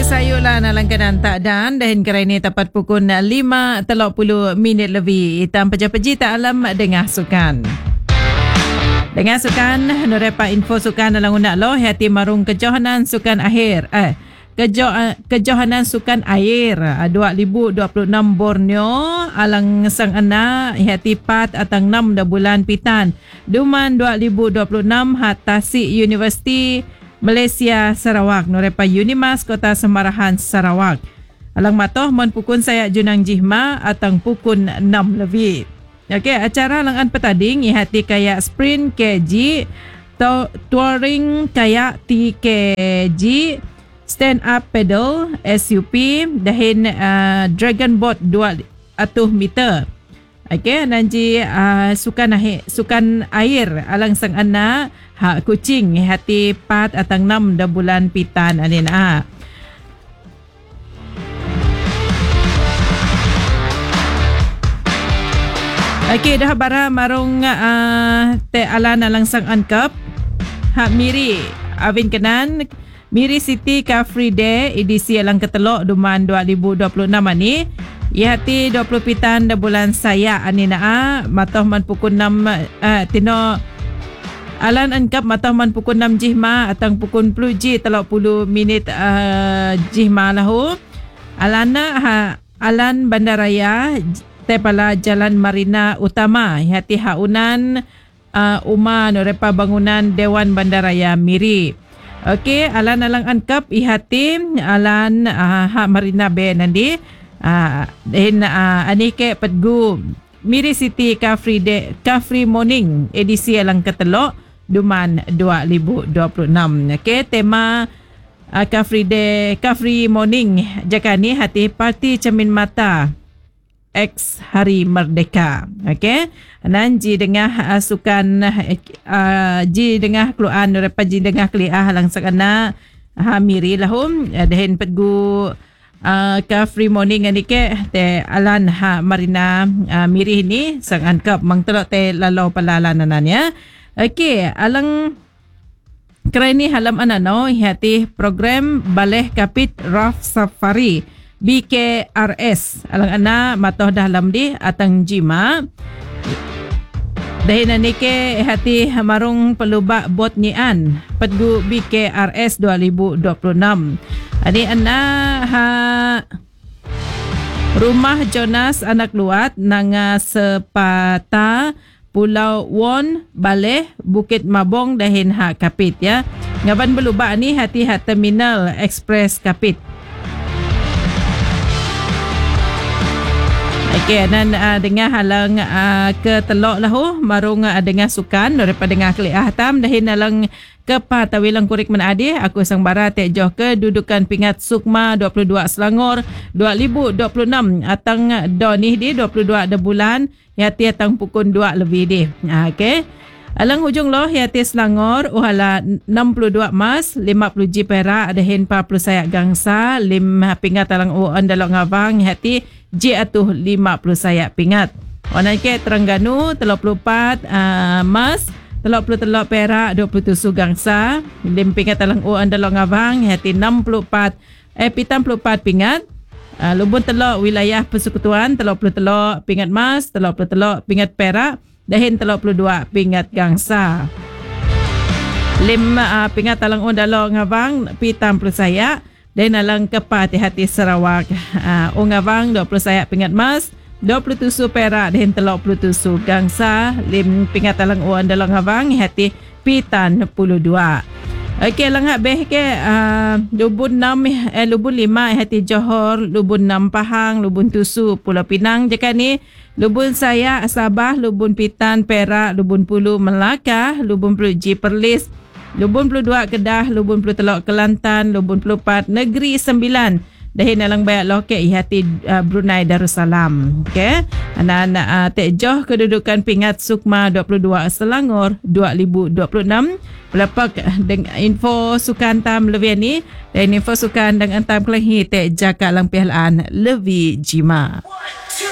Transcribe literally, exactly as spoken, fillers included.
sayulah na langkanan tak dan dahin kerai ni tepat pukul lima tiga puluh minit lebih. Hitam peja-peji tak alam dengah sukan. Dengah sukan, nurepa info sukan dalam undak lo, hati marung kejohanan sukan akhir. Eh, kejo, kejohanan sukan air dua ribu dua puluh enam Borneo alang sang anak hati pat atang enam dah bulan pitan. Duman dua ribu dua puluh enam hat Tasik Universiti Malaysia Sarawak, nurepa Unimas Kota Semarahan Sarawak. Alang matoh mon pukun saya junang jihma atang pukun enam lebih. Okey, acara langan petading ihati kayak sprint K G, touring kayak T K G, stand up pedal S U P, dahin uh, dragon boat dua ratus meter. Okey, nanti uh, sukan air, sukan air alang sang anak hak kucing hati pat atang enam dah bulan pitan anin ah. Okey, dah bara marung uh, te alan alang sang angkap hak miri Avin Kenan Miri City Car Free Day edisi alang ketelok Duman dua ribu dua puluh enam ani. Ihati dua puluh pitan dah bulan saya anina a matoh man pukul enam uh, tino alan angkap matoh man pukul enam jihma atang pukul sepuluh ji tiga puluh minit uh, jihma lahu. Alana ha alan bandaraya tepala Jalan Marina Utama ihati haunan uh, Uma nurepa bangunan Dewan Bandaraya Miri. Okey, alan alang angkap ihati alan uh, ha Marina Bay nanti uh, then uh, anike petgu Miri City Car Free Day Car Free Morning edisi alang ketelok Duman dua ribu dua puluh enam. Okey, tema uh, Car Free Day Car Free Morning jakani hati parti cermin mata X Hari Merdeka. Okey, nan ji dengah uh, sukan uh, ji dengah keluan repa ji dengah kliah langsung ana ha miri lahum uh, dahin petgu uh, Car Free Morning ani ke te alan ha Marina uh, miri ni sang angkap mang telok te lalau palalanan ya. Okey, alang kerai ni halam anano hati program Baleh Kapit Raf Safari B K R S alang ana matoh dalam di atang jima dahin ni ke hati marung pelubak bot nian pedgu B K R S dua ribu dua puluh enam ani ana ha rumah Jonas anak luat nanga sepata Pulau Won Baleh Bukit Mabong dahin ha Kapit ya. Ngaban belubak ni hati ha Terminal Express Kapit. Okey, dan uh, dengar halang uh, ke telok lahu marung uh, dengar sukan daripada dengar kliah tam dahin halang ke patawilang kurik menadi aku sang bara tek joh ke dudukan pingat Sukma dua puluh dua Selangor dua ribu dua puluh enam atang donih di dua puluh dua de bulan yati atang pukul dua lebih di. Ha, okey. Alang hujung loh yati Selangor uhala enam puluh dua emas lima puluh ji perak dahin empat puluh sayak gangsa lima pingat alang uan dalok ngabang yati J atuh lima puluh sayak pingat. Warna ke Terengganu tiga puluh empat uh, emas, tiga puluh tiga perak, dua puluh tujuh gangsa, lim pingat alang u andalong ngabang hati enam puluh empat eh pitam puluh empat pingat. Uh, Lubun telok wilayah persekutuan tiga puluh tiga pingat emas, tiga puluh tiga pingat perak, dahin tiga puluh dua pingat gangsa. Lim uh, pingat alang u andalong ngabang pitam puluh sayak. Dan alang kepat hati Sarawak uh, ungabang dua puluh sayak pingat emas, dua puluh tujuh perak dan tiga puluh tujuh gangsa, lim pingat alang uan dalam ngabang hati pitan puluh dua. Okey, lang hak beh ke uh, lubun enam eh lubun lima hati Johor, lubun enam Pahang, lubun tujuh Pulau Pinang jika ni, lubun saya Sabah, lubun pitan Perak, lubun puluh Melaka, lubun puluh Ji Perlis, lubun puluh dua Kedah, lubun puluh telok Kelantan, lubun puluh empat Negeri Sembilan dahin alang bayak loke ihati uh, Brunei Darussalam. Okey, anak-anak uh, tek joh kedudukan pingat Sukma dua puluh dua Selangor dua ribu dua puluh enam pelapak dengan info sukan tam lebih ni dan info sukan dengan tam kelahi tek jaka lang pihalaan lebih jima.